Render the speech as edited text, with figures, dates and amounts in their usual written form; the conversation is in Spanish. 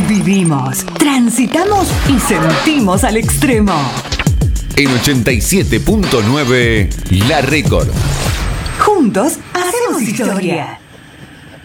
Vivimos, transitamos y sentimos al extremo. En 87.9 La Récord. Juntos hacemos historia.